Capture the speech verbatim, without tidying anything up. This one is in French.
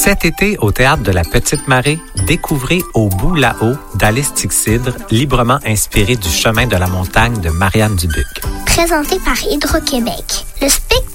Cet été, au Théâtre de la Petite Marée, découvrez Au bout là-haut d'Alice Tixidre, librement inspiré du chemin de la montagne de Marianne Dubuc. Présenté par Hydro-Québec. Le spectacle